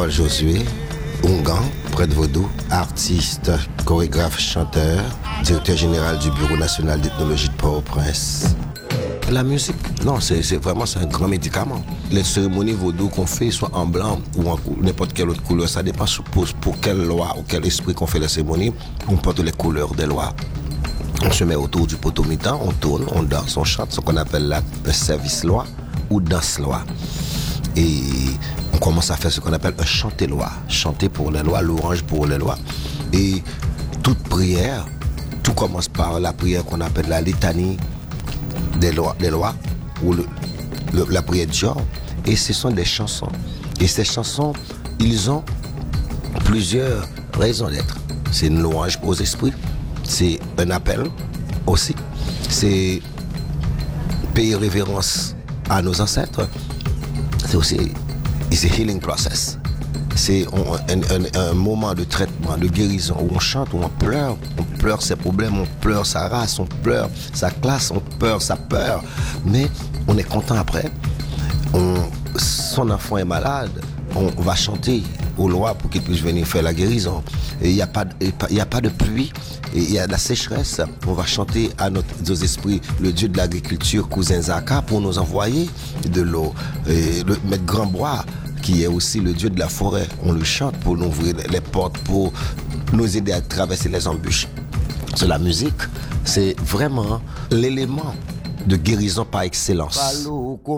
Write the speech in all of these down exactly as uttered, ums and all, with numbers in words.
Paul Josué, Ongan, prêtre Vaudou, artiste, chorégraphe, chanteur, directeur général du Bureau national d'ethnologie de Port-au-Prince. La musique, non, c'est, c'est vraiment c'est un grand médicament. Les cérémonies vaudou qu'on fait, soit en blanc ou en n'importe quelle autre couleur, ça dépend pour, pour quelle loi ou quel esprit qu'on fait la cérémonie, on porte les couleurs des lois. On se met autour du poteau mitant, on tourne, on danse, on chante, ce qu'on appelle la, le service loi ou danse loi. Et on commence à faire ce qu'on appelle un chanter loi, chanter pour les lois, l'orange pour les lois. Et toute prière, tout commence par la prière qu'on appelle la litanie des lois, des lois ou le, le, la prière du genre. Et ce sont des chansons. Et ces chansons, ils ont plusieurs raisons d'être. C'est une louange aux esprits, c'est un appel aussi, c'est payer révérence à nos ancêtres, c'est aussi it's a healing process. C'est un, un, un moment de traitement, de guérison, où on chante, où on pleure, on pleure ses problèmes, on pleure sa race, on pleure sa classe, on pleure sa peur. Mais on est content après. On, son enfant est malade, on va chanter aux lois pour qu'il puisse venir faire la guérison. Il n'y a, a pas de pluie, il y a de la sécheresse. On va chanter à notre, nos esprits le Dieu de l'agriculture, cousin Zaka, pour nous envoyer de l'eau. Et le maître Grand-Bois, qui est aussi le Dieu de la forêt, on le chante pour nous ouvrir les portes, pour nous aider à traverser les embûches. C'est la musique, c'est vraiment l'élément de guérison par excellence. Palouko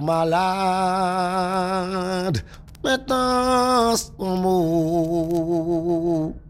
malade, maintenant son mot.